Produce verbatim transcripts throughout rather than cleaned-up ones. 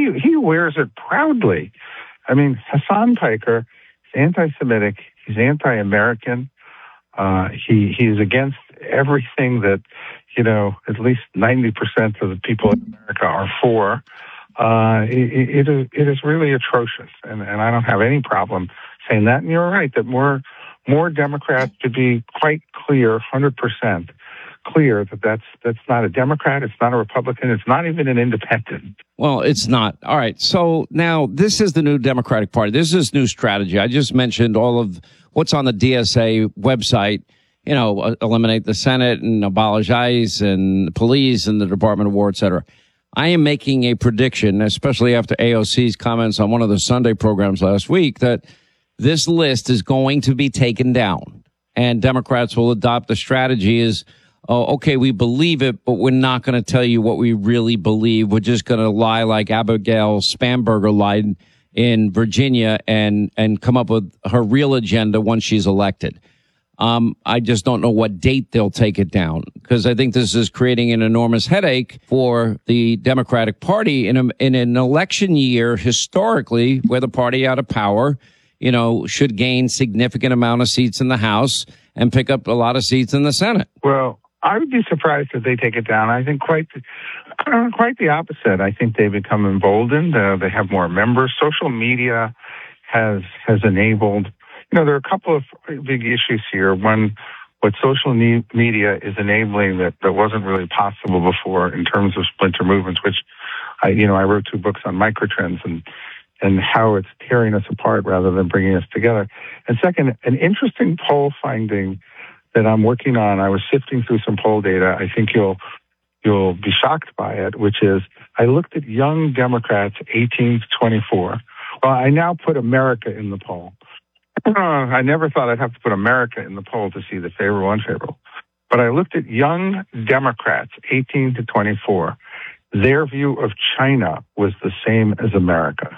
he he wears it proudly. I mean, Hassan Piker is anti-Semitic. He's anti-American. Uh, he he is against everything that, you know, at least ninety percent of the people in America are for. Uh, it, it is it is really atrocious, and, and I don't have any problem saying that. And you're right that more more Democrats should be quite clear, one hundred percent clear that that's that's not a Democrat, it's not a Republican, it's not even an independent. Well, it's not. All right. So now this is the new Democratic Party. This is new strategy. I just mentioned all of what's on the D S A website. You know, eliminate the Senate and abolish ICE and the police and the Department of War, et cetera. I am making a prediction, especially after A O C's comments on one of the Sunday programs last week, that this list is going to be taken down, and Democrats will adopt the strategy is, oh, okay, we believe it, but we're not going to tell you what we really believe. We're just going to lie like Abigail Spanberger lied in Virginia and, and come up with her real agenda once she's elected. Um, I just don't know what date they'll take it down, because I think this is creating an enormous headache for the Democratic Party in, a, in an election year historically where the party out of power, you know, should gain significant amount of seats in the House and pick up a lot of seats in the Senate. Well, I would be surprised if they take it down. I think quite the, uh, quite the opposite. I think they become emboldened. Uh, they have more members. Social media has has enabled. You know, there are a couple of big issues here. One, what social ne- media is enabling that, that wasn't really possible before in terms of splinter movements, which I, you know, I wrote two books on microtrends and, and how it's tearing us apart rather than bringing us together. And second, an interesting poll finding that I'm working on. I was sifting through some poll data. I think you'll, you'll be shocked by it, which is I looked at young Democrats, eighteen to twenty-four. Well, I now put America in the poll. Uh, I never thought I'd have to put America in the poll to see the favorable and unfavorable. But I looked at young Democrats, eighteen to twenty-four. Their view of China was the same as America.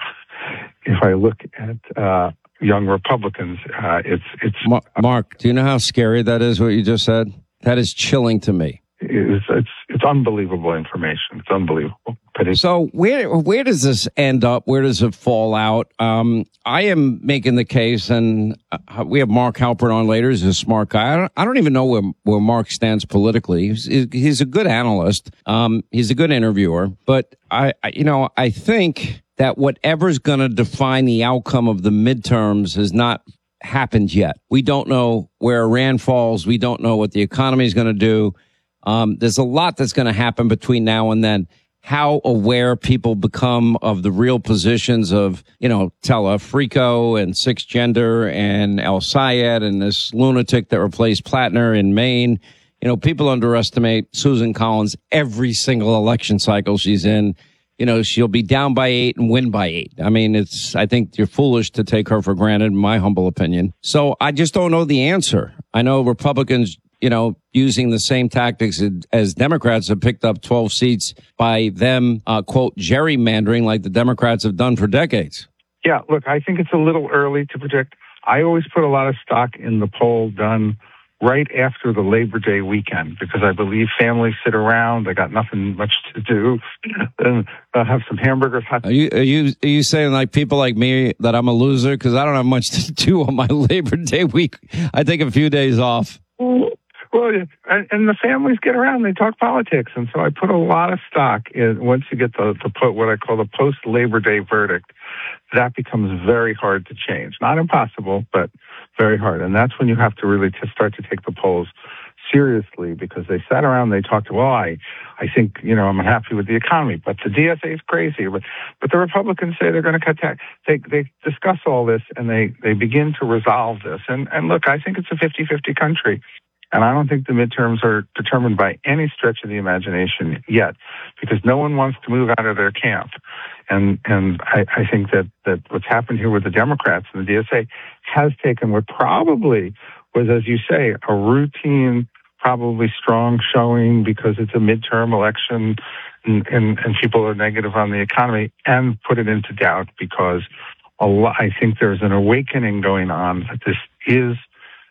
If I look at uh, young Republicans, uh, it's... it's. Mark, Mark, do you know how scary that is, what you just said? That is chilling to me. It's, it's, it's unbelievable information. It's unbelievable. So where where does this end up? Where does it fall out? Um, I am making the case, and uh, we have Mark Halpern on later. He's a smart guy. I don't, I don't even know where, where Mark stands politically. He's, he's a good analyst. Um, he's a good interviewer. But, I, I you know, I think that whatever's going to define the outcome of the midterms has not happened yet. We don't know where Iran falls. We don't know what the economy is going to do. Um, there's a lot that's going to happen between now and then. How aware people become of the real positions of, you know, Telefrico and Six Gender and El Sayed and this lunatic that replaced Plattner in Maine. You know, people underestimate Susan Collins every single election cycle she's in. You know, she'll be down by eight and win by eight. I mean, it's, I think you're foolish to take her for granted, in my humble opinion. So I just don't know the answer. I know Republicans, you know, using the same tactics as Democrats have picked up twelve seats by them, uh, quote, gerrymandering like the Democrats have done for decades. Yeah, look, I think it's a little early to predict. I always put a lot of stock in the poll done right after the Labor Day weekend because I believe families sit around. They got nothing much to do. And they'll have some hamburgers. Are you, are you, are you saying like people like me that I'm a loser because I don't have much to do on my Labor Day week? I take a few days off. Well, and, and the families get around, they talk politics. And so I put a lot of stock in once you get the, to put what I call the post-Labor Day verdict, that becomes very hard to change. Not impossible, but very hard. And that's when you have to really to start to take the polls seriously because they sat around, they talked, well, I, I think, you know, I'm unhappy with the economy, but the D S A is crazy. But, but the Republicans say they're going to cut tax. They, they discuss all this and they, they begin to resolve this. And, and look, I think it's a fifty-fifty country. And I don't think the midterms are determined by any stretch of the imagination yet, because no one wants to move out of their camp. And and I, I think that, that what's happened here with the Democrats and the D S A has taken what probably was, as you say, a routine, probably strong showing because it's a midterm election and, and, and people are negative on the economy, and put it into doubt because a lot, I think there's an awakening going on that this is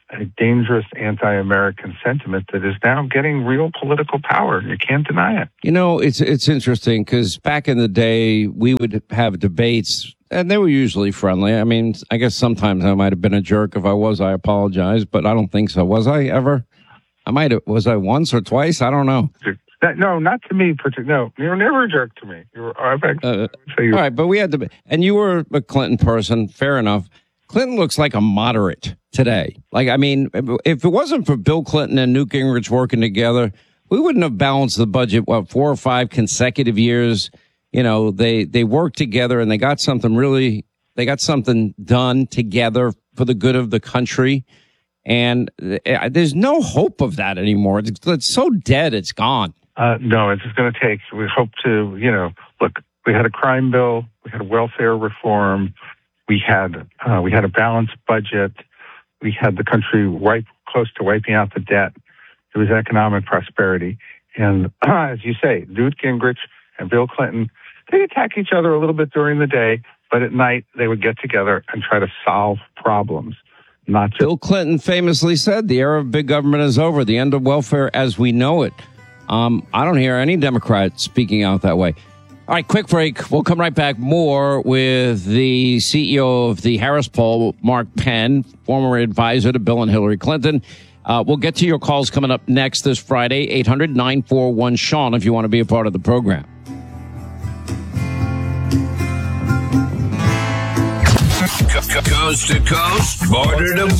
a dangerous anti-American sentiment that is now getting real political power. You can't deny it. You know, it's it's interesting because back in the day, we would have debates, and they were usually friendly. I mean, I guess sometimes I might have been a jerk. If I was, I apologize, but I don't think so. Was I ever? I might have. Was I once or twice? I don't know. That, no, not to me. No, you were never a jerk to me. You were. I would uh, say you all right, but we had to, and you were a Clinton person. Fair enough. Clinton looks like a moderate today. Like, I mean, if it wasn't for Bill Clinton and Newt Gingrich working together, we wouldn't have balanced the budget, what, four or five consecutive years. You know, they, they worked together and they got something really, they got something done together for the good of the country. And there's no hope of that anymore. It's, it's so dead, it's gone. Uh, no, it's going to take, we hope to, you know, look, we had a crime bill, we had a welfare reform. We had uh, we had a balanced budget. We had the country wipe, close to wiping out the debt. It was economic prosperity. And uh, as you say, Newt Gingrich and Bill Clinton, they attack each other a little bit during the day, but at night they would get together and try to solve problems. Not just- Bill Clinton famously said, the era of big government is over, the end of welfare as we know it. Um, I don't hear any Democrat speaking out that way. All right, quick break. We'll come right back. More with the C E O of the Harris Poll, Mark Penn, former advisor to Bill and Hillary Clinton. Uh, we'll get to your calls coming up next this Friday, eight hundred nine four one Sean, if you want to be a part of the program. Coast to coast, border to